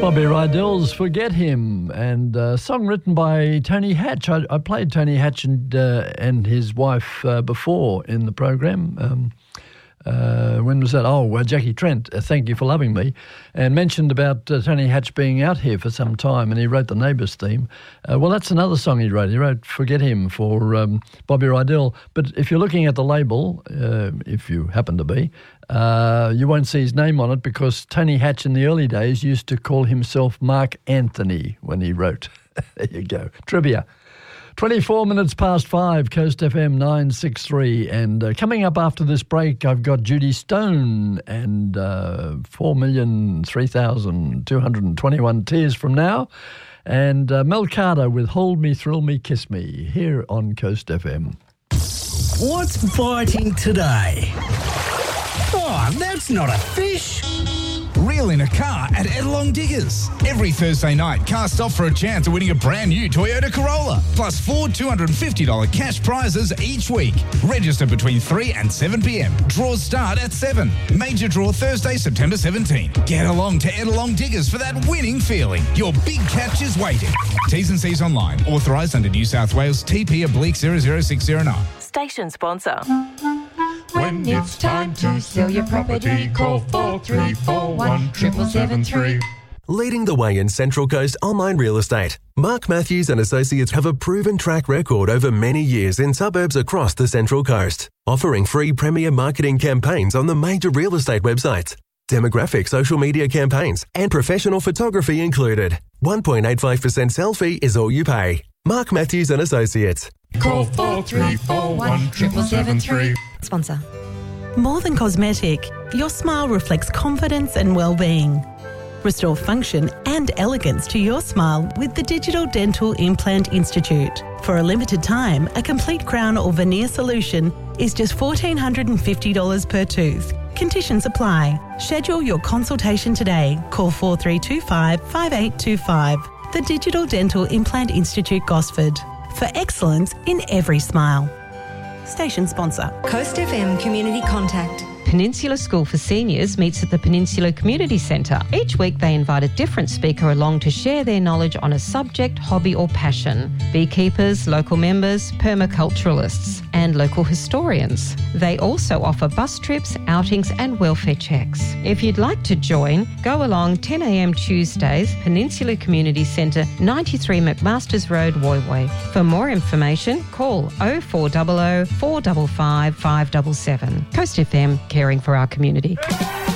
Bobby Rydell's Forget Him, and a song written by Tony Hatch. I played Tony Hatch and his wife before in the program. When was that? Jackie Trent, Thank You for Loving Me, and mentioned about Tony Hatch being out here for some time, and he wrote the Neighbours theme. Well, that's another song he wrote. He wrote Forget Him for Bobby Rydell. But if you're looking at the label, if you happen to be, you won't see his name on it because Tony Hatch in the early days used to call himself Mark Anthony when he wrote. There you go. Trivia. 24 minutes past 5, Coast FM 963. And coming up after this break, I've got Judy Stone and 4,003,221 Tears From Now. And Mel Carter with Hold Me, Thrill Me, Kiss Me here on Coast FM. What's biting today? Oh, that's not a fish. Reel in a car at Edelong Diggers. Every Thursday night, cast off for a chance of winning a brand new Toyota Corolla, plus 4 $250 cash prizes each week. Register between 3 and 7 p.m. Draws start at 7. Major draw Thursday, September 17. Get along to Edelong Diggers for that winning feeling. Your big catch is waiting. T's and C's online. Authorised under New South Wales TP/00609. Station sponsor. When it's time to sell your property, call 4341 7773. Leading the way in Central Coast online real estate, Mark Matthews and Associates have a proven track record over many years in suburbs across the Central Coast, offering free premier marketing campaigns on the major real estate websites, demographic social media campaigns, and professional photography included. 1.85% sell fee is all you pay. Mark Matthews and Associates. Call 4341 7773. Sponsor. More than cosmetic, your smile reflects confidence and well-being. Restore function and elegance to your smile with the Digital Dental Implant Institute. For a limited time, a complete crown or veneer solution is just $1,450 per tooth. Conditions apply. Schedule your consultation today. Call 4325 5825. The Digital Dental Implant Institute, Gosford. For excellence in every smile. Station sponsor. Coast FM Community Contact. Peninsula School for Seniors meets at the Peninsula Community Centre. Each week they invite a different speaker along to share their knowledge on a subject, hobby or passion. Beekeepers, local members, permaculturalists and local historians. They also offer bus trips, outings and welfare checks. If you'd like to join, go along 10 a.m. Tuesdays, Peninsula Community Centre, 93 McMasters Road, Woy Woy. For more information, call 0400 455 577. Coast FM, caring for our community.